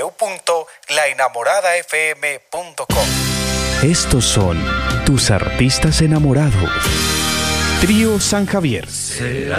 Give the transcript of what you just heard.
www.laenamoradafm.com. Estos son tus artistas enamorados. Trío San Javier.